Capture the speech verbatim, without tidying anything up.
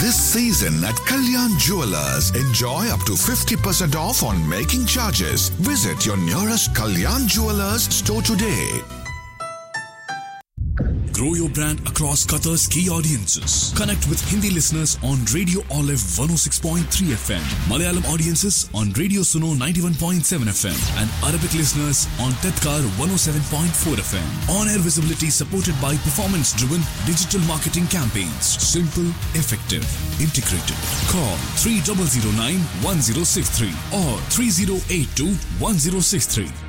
This season at Kalyan Jewellers, enjoy up to fifty percent off on making charges. Visit your nearest Kalyan Jewellers store today. Grow your brand across Qatar's key audiences. Connect with Hindi listeners on Radio Olive one oh six point three F M, Malayalam audiences on Radio Suno ninety-one point seven F M, and Arabic listeners on Tedkar one oh seven point four F M. On-air visibility supported by performance-driven digital marketing campaigns. Simple, effective, integrated. Call three zero zero nine one zero six three or three zero eight two one zero six three.